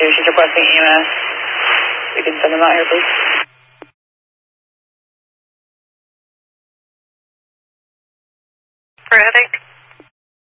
She's requesting EMS. We can send them out here, please. For headache?